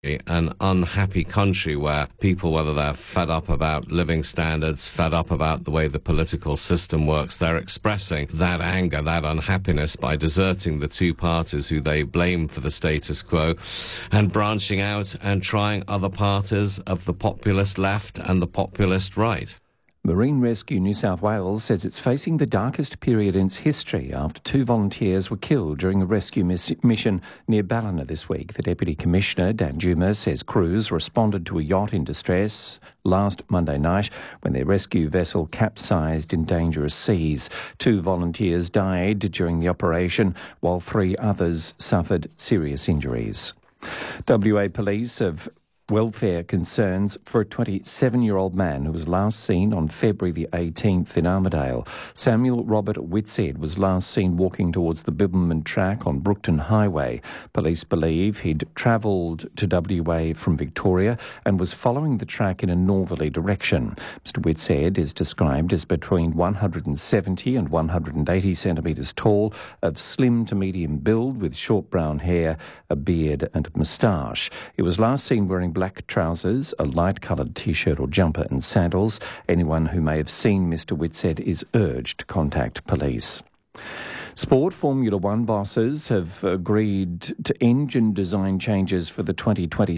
an unhappy country where people, whether they're fed up about living standards, fed up about the way the political system works, they're expressing that anger, that unhappiness by deserting the two parties who they blame for the status quo and branching out and trying other parties of the populist left and the populist right. Marine Rescue New South Wales says it's facing the darkest period in its history after 2 volunteers were killed during a rescue mission near Ballina this week. The Deputy Commissioner, Dan Juma, says crews responded to a yacht in distress last Monday night when their rescue vessel capsized in dangerous seas. 2 volunteers died during the operation, while 3 others suffered serious injuries. WA Police have welfare concerns for a 27-year-old man who was last seen on February the 18th in Armidale. Samuel Robert Whitshead was last seen walking towards the Bibbulmun track on Brookton Highway. Police believe he'd travelled to WA from Victoria and was following the track in a northerly direction. Mr Whitshead is described as between 170 and 180 centimetres tall, of slim to medium build with short brown hair, a beard and moustache. He was last seen wearing black trousers, a light-coloured T-shirt or jumper and sandals. Anyone who may have seen Mr Whitshead is urged to contact police. Sport Formula One bosses have agreed to engine design changes for the 2020